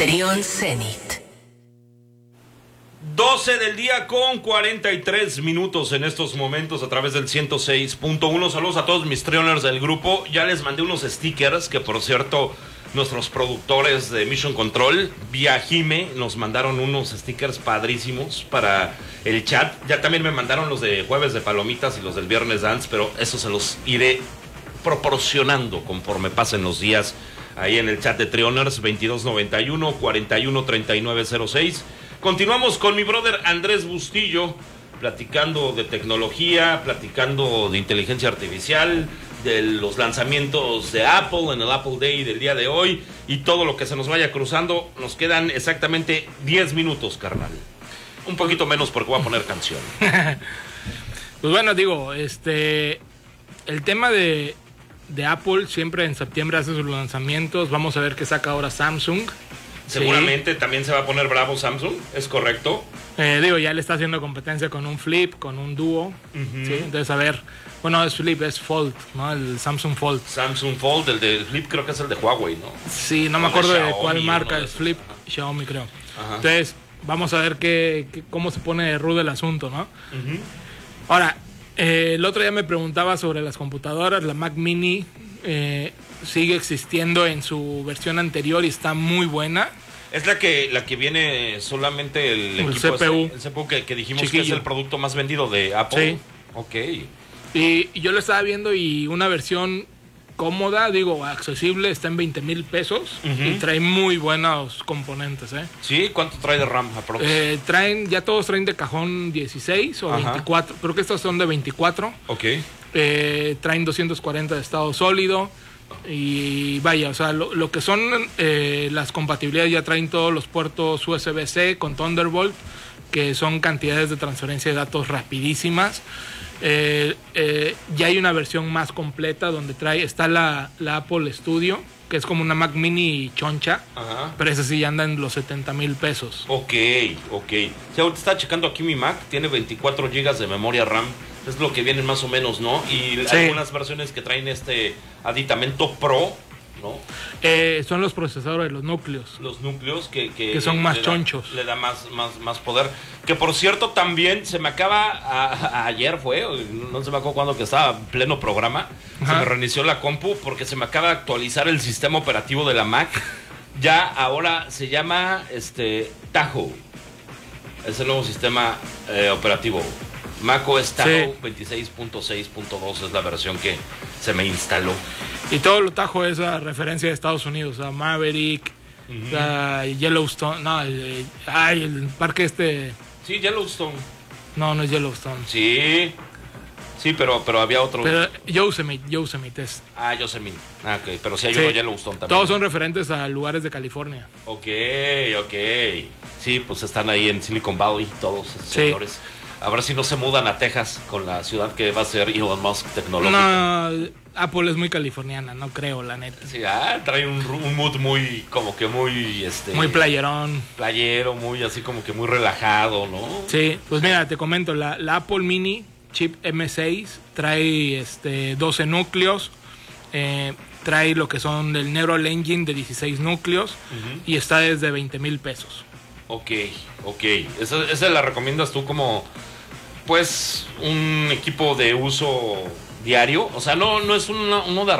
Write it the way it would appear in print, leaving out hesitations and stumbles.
Trion Zenit. 12 del día con 43 minutos en estos momentos a través del 106.1. Saludos a todos mis Trioners del grupo. Ya les mandé unos stickers que, por cierto, nuestros productores de Mission Control, vía Jime, nos mandaron unos stickers padrísimos para el chat. Ya también me mandaron los de jueves de palomitas y los del viernes dance, pero eso se los iré proporcionando conforme pasen los días ahí en el chat de Trioners 2291 413906. Continuamos con mi brother Andrés Bustillo, platicando de tecnología, platicando de inteligencia artificial, de los lanzamientos de Apple en el Apple Day del día de hoy y todo lo que se nos vaya cruzando. Nos quedan exactamente 10 minutos, carnal. Un poquito menos porque voy a poner canción. Pues bueno, digo, el tema de Apple siempre en septiembre hace sus lanzamientos. Vamos a ver qué saca ahora Samsung. Seguramente también se va a poner bravo Samsung, ¿es correcto? Digo, ya le está haciendo competencia con un Flip, con un Duo. ¿Sí? Entonces, a ver, bueno, es Flip, es Fold, ¿no? El Samsung Fold. Samsung Fold, el de Flip creo que es el de Huawei, ¿no? Sí, no me acuerdo de cuál marca es Flip, Xiaomi creo. Ajá. Entonces, vamos a ver cómo se pone rudo el asunto, ¿no? Ahora, el otro día me preguntaba sobre las computadoras, la Mac Mini sigue existiendo en su versión anterior y está muy buena. Es la que viene solamente el equipo CPU. El CPU que dijimos chiquillo, que es el producto más vendido de Apple. Sí. Ok. Y yo lo estaba viendo y una versión cómoda, digo, accesible, está en 20,000 pesos y trae muy buenos componentes, ¿eh? Sí, ¿cuánto trae de RAM aproximadamente? Ya todos traen de cajón 16 o 24, creo que estos son de 24. Ok. Traen 240 de estado sólido. Y vaya, o sea, lo que son las compatibilidades, ya traen todos los puertos USB-C con Thunderbolt, que son cantidades de transferencia de datos rapidísimas. Ya hay una versión más completa donde está la Apple Studio, que es como una Mac Mini choncha, pero esa sí ya anda en los 70,000 pesos. Ok. Si ahorita está checando aquí mi Mac, tiene 24 GB de memoria RAM. Es lo que vienen más o menos, ¿no? Y sí, algunas versiones que traen este aditamento Pro, ¿no? Son los procesadores, los núcleos. Los núcleos que son más chonchos. Le da más poder. Que por cierto también se me acaba, ayer fue, no se me acuerdo cuándo, que estaba en pleno programa, se me reinició la compu porque se me acaba de actualizar el sistema operativo de la Mac. Ya ahora se llama Tahoe. Es el nuevo sistema operativo. macOS Tahoe 26.6.2 es la versión que se me instaló. Y todo lo Tahoe es a referencia de Estados Unidos, a Maverick, a Yellowstone, no, el parque Sí, Yellowstone. No es Yellowstone. Sí, pero había otro. Pero Yosemite es. Yosemite. Ok, pero sí hay uno Yellowstone también. Todos son referentes a lugares de California. Ok. Sí, pues están ahí en Silicon Valley todos esos señores. A ver si no se mudan a Texas con la ciudad que va a ser Elon Musk tecnológica. No, Apple es muy californiana, no creo, la neta. Sí, trae un mood muy, como que muy, muy playerón. Playero, muy así como que muy relajado, ¿no? Sí, pues mira, te comento, la Apple Mini chip M6 trae 12 núcleos, trae lo que son el Neural Engine de 16 núcleos y está desde 20,000 pesos. Ok. Esa la recomiendas tú como, pues, un equipo de uso diario. O sea, no es uno de